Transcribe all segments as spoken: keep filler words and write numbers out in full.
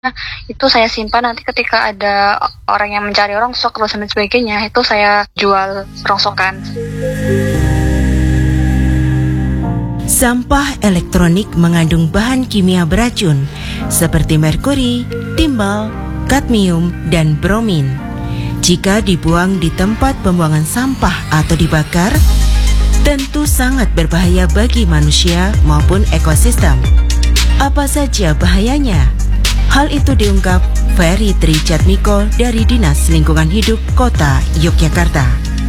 Itu saya simpan, nanti ketika ada orang yang mencari rongsok dan sebagainya, itu saya jual rongsokan. Sampah elektronik mengandung bahan kimia beracun seperti merkuri, timbal, kadmium, dan bromin. Jika dibuang di tempat pembuangan sampah atau dibakar, tentu sangat berbahaya bagi manusia maupun ekosistem. Apa saja bahayanya? Hal itu diungkap Ferry Trijatmiko dari Dinas Lingkungan Hidup Kota Yogyakarta.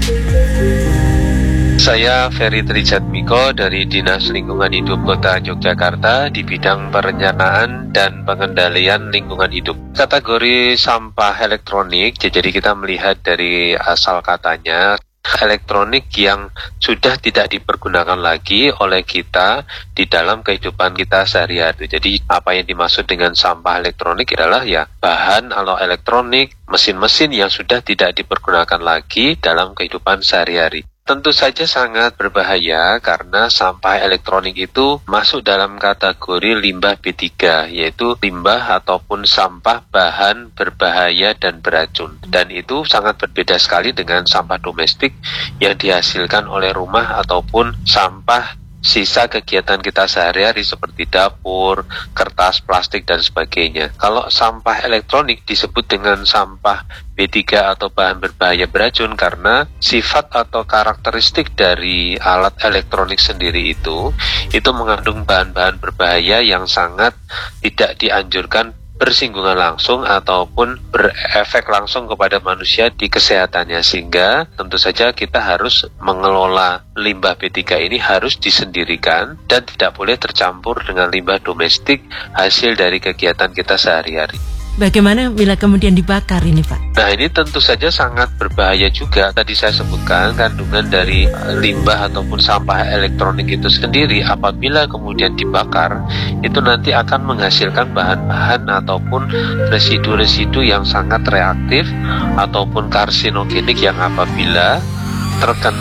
Saya Ferry Trijatmiko dari Dinas Lingkungan Hidup Kota Yogyakarta di bidang perencanaan dan pengendalian lingkungan hidup. Kategori sampah elektronik, jadi kita melihat dari asal katanya, elektronik yang sudah tidak dipergunakan lagi oleh kita di dalam kehidupan kita sehari-hari. Jadi apa yang dimaksud dengan sampah elektronik adalah ya bahan atau elektronik, mesin-mesin yang sudah tidak dipergunakan lagi dalam kehidupan sehari-hari. Tentu saja sangat berbahaya karena sampah elektronik itu masuk dalam kategori limbah B tiga, yaitu limbah ataupun sampah bahan berbahaya dan beracun. Dan itu sangat berbeda sekali dengan sampah domestik yang dihasilkan oleh rumah ataupun sampah sisa kegiatan kita sehari-hari seperti dapur, kertas, plastik, dan sebagainya. Kalau sampah elektronik disebut dengan sampah B tiga atau bahan berbahaya beracun karena sifat atau karakteristik dari alat elektronik sendiri itu, itu mengandung bahan-bahan berbahaya yang sangat tidak dianjurkan bersinggungan langsung ataupun berefek langsung kepada manusia di kesehatannya, sehingga tentu saja kita harus mengelola limbah B tiga ini harus disendirikan dan tidak boleh tercampur dengan limbah domestik hasil dari kegiatan kita sehari-hari. Bagaimana bila kemudian dibakar ini, Pak? Nah, ini tentu saja sangat berbahaya juga. Tadi saya sebutkan kandungan dari limbah ataupun sampah elektronik itu sendiri apabila kemudian dibakar, itu nanti akan menghasilkan bahan-bahan ataupun residu-residu yang sangat reaktif ataupun karsinogenik yang apabila terkena